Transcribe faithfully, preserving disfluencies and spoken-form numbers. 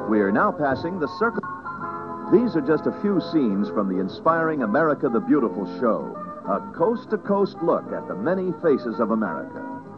We are now passing the Circle. These are just a few scenes from the inspiring America the Beautiful show, a coast-to-coast look at the many faces of America.